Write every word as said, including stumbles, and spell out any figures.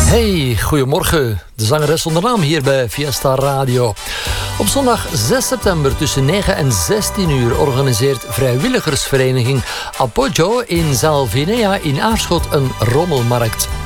Hey, goedemorgen. De zangeres zonder naam hier bij Fiesta Radio. Op zondag zes september tussen negen en zestien uur organiseert vrijwilligersvereniging Appoggio in Zaal Vinea in Aarschot een rommelmarkt.